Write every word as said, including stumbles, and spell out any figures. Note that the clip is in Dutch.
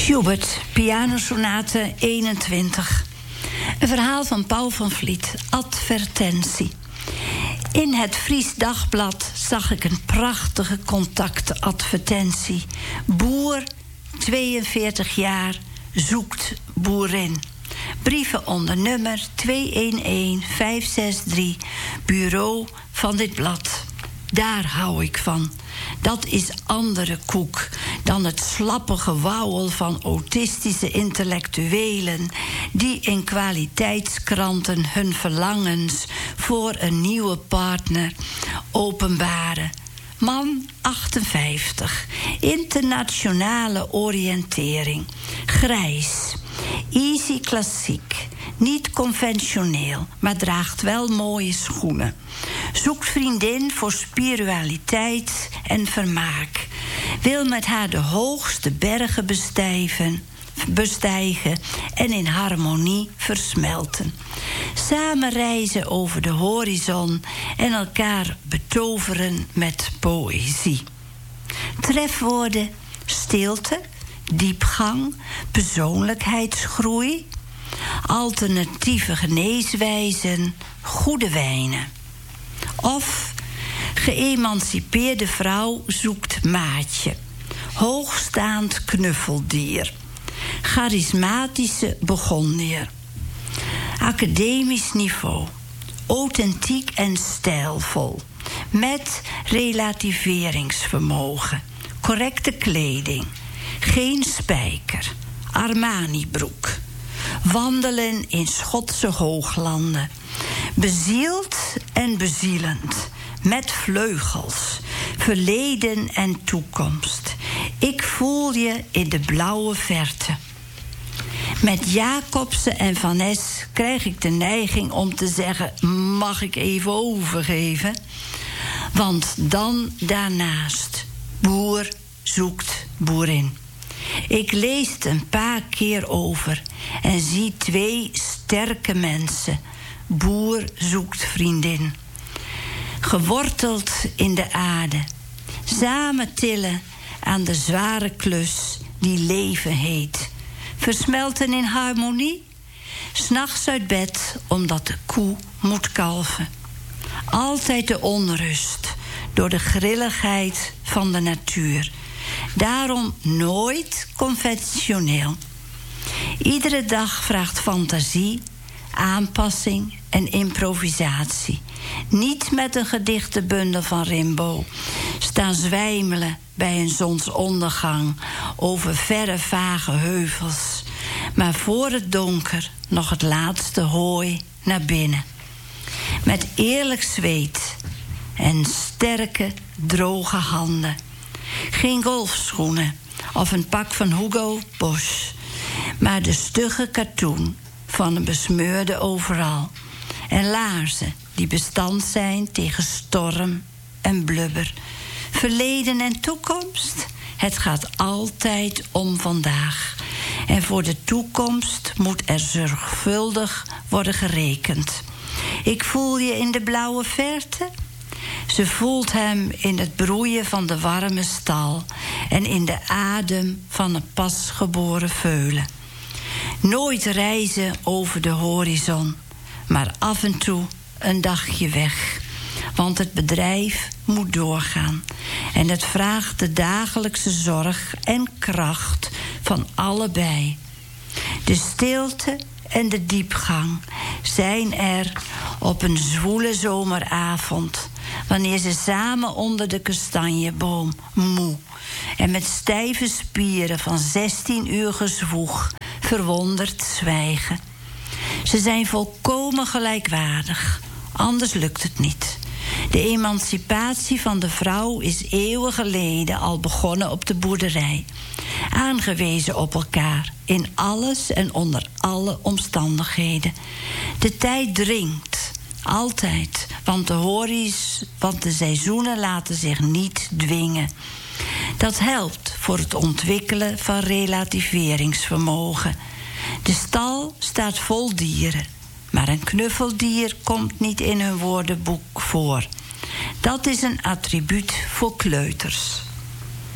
Schubert, pianosonate eenentwintig. Een verhaal van Paul van Vliet, advertentie. In het Fries Dagblad zag ik een prachtige contactadvertentie. Boer, tweeënveertig jaar, zoekt boerin. Brieven onder nummer twee een een vijf zes drie, bureau van dit blad. Daar hou ik van. Dat is andere koek dan het slappe gewauwel van autistische intellectuelen die in kwaliteitskranten hun verlangens voor een nieuwe partner openbaren. Man achtenvijftig, internationale oriëntering, grijs, easy klassiek, niet conventioneel, maar draagt wel mooie schoenen. Zoekt vriendin voor spiritualiteit en vermaak. Wil met haar de hoogste bergen bestijven, bestijgen en in harmonie versmelten. Samen reizen over de horizon en elkaar betoveren met poëzie. Trefwoorden: stilte, diepgang, persoonlijkheidsgroei, alternatieve geneeswijzen, goede wijnen. Of geëmancipeerde vrouw zoekt maatje, hoogstaand knuffeldier, charismatische begonnier, academisch niveau, authentiek en stijlvol, met relativeringsvermogen, correcte kleding, geen spijker, Armani-broek, wandelen in Schotse hooglanden, bezield en bezielend, met vleugels, verleden en toekomst. Ik voel je in de blauwe verte. Met Jacobsen en Van Es krijg ik de neiging om te zeggen: mag ik even overgeven? Want dan daarnaast, boer zoekt boerin. Ik lees het een paar keer over en zie twee sterke mensen. Boer zoekt vriendin. Geworteld in de aarde. Samen tillen aan de zware klus die leven heet. Versmelten in harmonie. 'S Nachts uit bed omdat de koe moet kalven. Altijd de onrust door de grilligheid van de natuur. Daarom nooit conventioneel. Iedere dag vraagt fantasie, aanpassing en improvisatie. Niet met een gedichtenbundel van Rimbaud staan zwijmelen bij een zonsondergang over verre vage heuvels, maar voor het donker nog het laatste hooi naar binnen. Met eerlijk zweet en sterke, droge handen. Geen golfschoenen of een pak van Hugo Boss, maar de stugge katoen van een besmeurde overal. En laarzen die bestand zijn tegen storm en blubber. Verleden en toekomst, het gaat altijd om vandaag. En voor de toekomst moet er zorgvuldig worden gerekend. Ik voel je in de blauwe verte. Ze voelt hem in het broeien van de warme stal en in de adem van een pasgeboren veulen. Nooit reizen over de horizon, maar af en toe een dagje weg. Want het bedrijf moet doorgaan en het vraagt de dagelijkse zorg en kracht van allebei. De stilte en de diepgang zijn er op een zwoele zomeravond, wanneer ze samen onder de kastanjeboom, moe en met stijve spieren van zestien uur gezwoeg, verwonderd zwijgen. Ze zijn volkomen gelijkwaardig, anders lukt het niet. De emancipatie van de vrouw is eeuwen geleden al begonnen op de boerderij. Aangewezen op elkaar, in alles en onder alle omstandigheden. De tijd dringt, altijd, want de horizon, want de seizoenen laten zich niet dwingen. Dat helpt voor het ontwikkelen van relativeringsvermogen. De stal staat vol dieren, maar een knuffeldier komt niet in hun woordenboek voor. Dat is een attribuut voor kleuters.